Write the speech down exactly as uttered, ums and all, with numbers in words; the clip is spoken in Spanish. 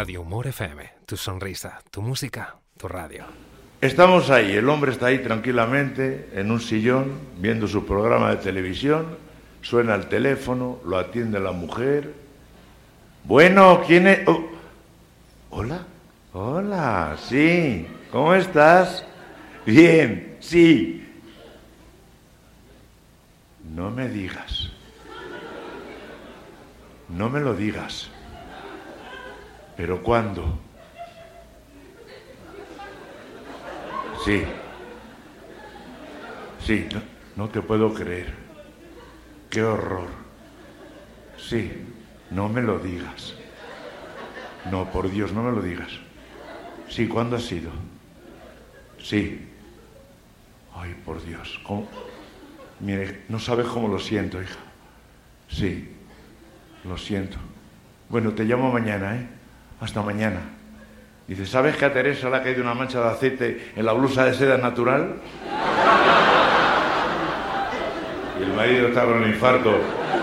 Radio Humor F M, tu sonrisa, tu música, tu radio. Estamos ahí, el hombre está ahí tranquilamente en un sillón viendo su programa de televisión, suena el teléfono, lo atiende la mujer. Bueno, ¿quién es? Oh. Hola, hola, sí, ¿cómo estás? Bien, sí. No me digas, no me lo digas. ¿Pero cuándo? Sí. Sí, no, no te puedo creer. Qué horror. Sí, no me lo digas. No, por Dios, no me lo digas. Sí, ¿cuándo ha sido? Sí. Ay, por Dios. ¿Cómo? Mire, no sabes cómo lo siento, hija. Sí, lo siento. Bueno, te llamo mañana, ¿eh? Hasta mañana. Dice, ¿sabes que a Teresa le ha caído una mancha de aceite en la blusa de seda natural? Y el marido está con el infarto.